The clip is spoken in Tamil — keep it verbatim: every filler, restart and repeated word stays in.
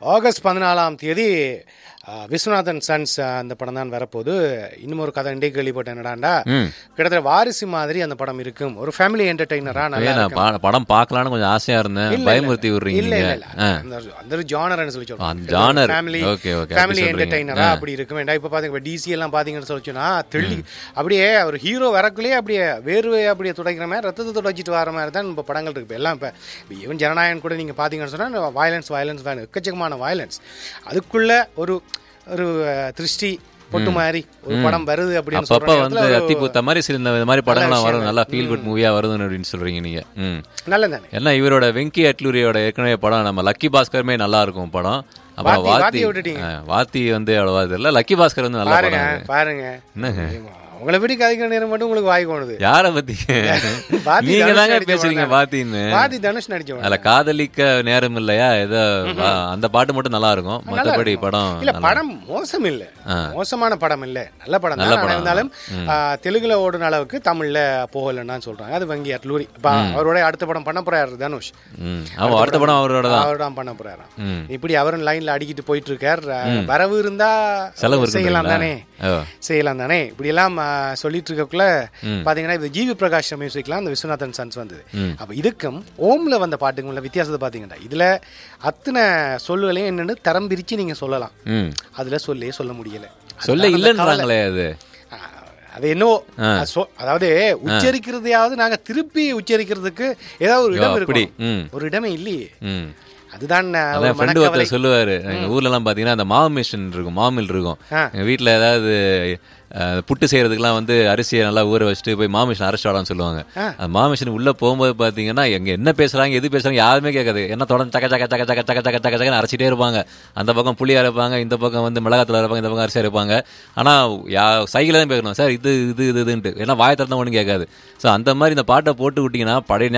ஆகஸ்ட் பதினாலாம் தேதி விஸ்வநாதன் சன்ஸ் அந்த படம் தான் வரப்போகுது. இன்னும் ஒரு கதை இண்டே கேள்விப்பட்டேன் என்னடாண்டா, கிட்டத்தட்ட வாரிசு மாதிரி அந்த படம் இருக்கும். ஒரு ஃபேமிலி என்டர்டெய்னரா நல்லா படம் பார்க்கலான்னு கொஞ்சம் ஆசையா இருந்தேன், பயமுறுத்தி விடுறீங்க. இல்ல இல்ல அந்த ஜானர்னு சொல்லி சொல்றோம், ஃபேமிலி ஃபேமிலி என்டர்டெய்னரா அப்படி இருக்கும். வேண்டாம் இப்ப பாத்தீங்க டிசி எல்லாம் பாத்தீங்கன்னு சொல்லிச்சோன்னா தெளி அப்படியே ஒரு ஹீரோ வரக்குள்ளேயே அப்படியே வேர்வை அப்படியே துடைக்கிற மாதிரி ரத்தத்தை துடைச்சிட்டு வர மாதிரி தான் இப்போ படங்கள் இருக்கு. எல்லாம் இப்போ ஈவன் ஜனநாயகன் கூட நீங்க பாத்தீங்கன்னு சொன்னா வயலன்ஸ் வயலன்ஸ் எக்கச்சக்கமான வயலன்ஸ். அதுக்குள்ள ஒரு ஒரு திருஷ்டி பொட்டு மாதிரி ஒரு படம் வருது அப்படின்னு அப்பப்ப வந்து அத்தி பூத்த மாதிரி சில இந்த மாதிரி படங்கள்லாம் வரும், நல்லா ஃபீல் குட் மூவியா வருதுன்னு அப்படின்னு சொல்றீங்க நீங்க. நல்லதானே. ஏன்னா இவரோட வெங்கி அட்லூரியோட ஏற்கனவே படம் நம்ம லக்கி பாஸ்கருமே நல்லா இருக்கும் படம். அப்புறம் வாத்தி வாத்தி வந்து அவ்வளவா தெரியல, லக்கி பாஸ்கர் வந்து நல்லா பாருங்க பாருங்க என்னங்க உங்களை பற்றி கதைக்கிற நேரம் மட்டும் உங்களுக்கு வாய் போனது. யார பத்தி நீங்க தாங்க பேசுறீங்க? பாத்தின்னு பாத்தி தனுஷ் நடிச்சவங்க. அதுல காதலிக்க நேரம் இல்லையா ஏதோ அந்த பாட்டு மட்டும் நல்லா இருக்கும். மத்தபடி படம் இல்ல, படம் மோசம் இல்ல, மோசமான படம் இல்ல, நல்ல படம் தான். இருந்தாலும் தெலுங்குல ஓடுன அளவுக்கு தமிழ்ல போகலன்னு தான் சொல்றாங்க. அது வங்கி அட்லூரி அவரோட அடுத்த படம் பண்ண போறாரு தனுஷ். அடுத்த படம் அவரோட தான் அவரோட பண்ண போறாரு. இப்படி அவரும் லைன்ல அடிக்கிட்டு போயிட்டு இருக்காரு. வரவு இருந்தா செலவு செய்யலாம் தானே, செய்யலாம் தானே. இப்படி எல்லாம் சொல்லிட்டு இருக்கக்குள்ள பாத்தீங்கன்னா இது ஜிவி பிரகாஷ் மியூசிக்லாம் அந்த விஸ்வநாதன் சன்ஸ் வந்தது. அப்ப இதுக்கும் ஓம்ல வந்த பாட்டுக்குள்ள வித்தியாசத்தை பாத்தீங்கன்னா இதுல அத்தனை சொல்லுகளையும் என்னன்னு தரம் பிரிச்சு நீங்க சொல்லலாம், அதுல சொல்லே சொல்ல முடியல, சொல்ல இல்லைன்றாங்களே. அது அது என்னவோ அதாவது உச்சரிக்கிறதையாவது நாங்க திருப்பி உச்சரிக்கிறதுக்கு ஏதாவது ஒரு இடம் இருக்கும், ஒரு இடமே இல்லையே. அதுதான் சொல்லுவாரு. எங்க ஊர்ல எல்லாம் பாத்தீங்கன்னா அந்த மாவு மிஷின் இருக்கும், மாமில் இருக்கும். எங்க வீட்டுல ஏதாவது புட்டு செய்யறதுக்குலாம் வந்து அரிசியை நல்லா ஊற வச்சுட்டு போய் மாமிஷன் அரைச்சு வாடான்னு சொல்லுவாங்க. அந்த மாமிஷன் உள்ள போகும்போது பாத்தீங்கன்னா எங்க என்ன பேசுறாங்க எது பேசுறாங்க யாருமே கேட்காது. என்ன தொடர்ந்து சக்க சக்க சக்க சக்க சக்க சக்க சக்க அரைச்சிட்டே இருப்பாங்க. அந்த பக்கம் புளி அரைப்பாங்க, இந்த பக்கம் வந்து மிளகாத்தூள் அரைப்பாங்க, இந்த பக்கம் அரிசி அரைப்பாங்க. ஆனா சைக்கிள் தான் பேசணும் சார் இது இது இதுன்ட்டு, ஏன்னா வாயை திறந்த ஒன்றும் கேட்காது. ஸோ அந்த மாதிரி இந்த பாட்டை போட்டு விட்டீங்கன்னா பழைய